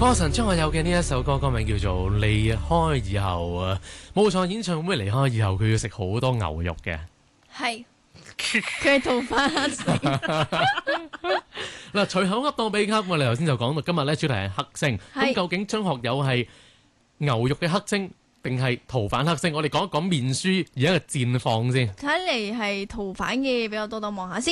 歌神張學友嘅呢一首歌歌名叫做《離開以後》啊，冇錯，演唱會離開以後，佢要食好多牛肉嘅。 係，佢係逃犯黑星。 嗱，隨口噏當秘笈，我哋頭先就講到今日咧主題係黑星，咁究竟張學友係牛肉嘅黑星定係逃犯黑星？我哋講一講面書而家嘅戰況先。 睇嚟係逃犯嘅比較多，等望下先。